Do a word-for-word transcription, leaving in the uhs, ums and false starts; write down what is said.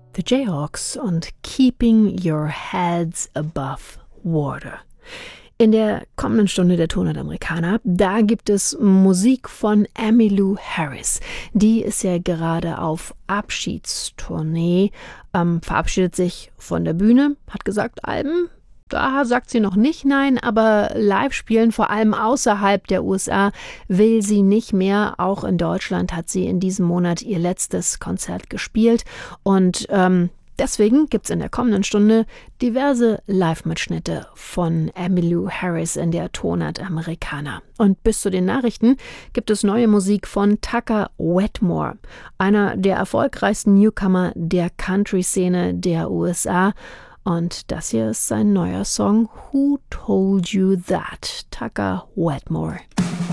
The Jayhawks und Keeping Your Heads Above Water. In der kommenden Stunde der Tonart-Amerikaner, da gibt es Musik von Emmylou Harris. Die ist ja gerade auf Abschiedstournee, ähm, verabschiedet sich von der Bühne, hat gesagt, Alben, da sagt sie noch nicht nein, aber live spielen, vor allem außerhalb der U S A, will sie nicht mehr. Auch in Deutschland hat sie in diesem Monat ihr letztes Konzert gespielt und ähm, deswegen gibt's in der kommenden Stunde diverse Live-Mitschnitte von Emmylou Harris in der Tonart Amerikaner. Und bis zu den Nachrichten gibt es neue Musik von Tucker Wetmore, einer der erfolgreichsten Newcomer der Country-Szene der U S A. Und das hier ist sein neuer Song Who Told You That? Tucker Wetmore.